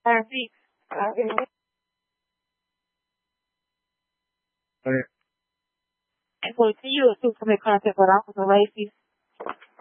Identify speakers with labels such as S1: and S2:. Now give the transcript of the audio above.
S1: Sí. El bolsillo tú me conoces por algo, so right?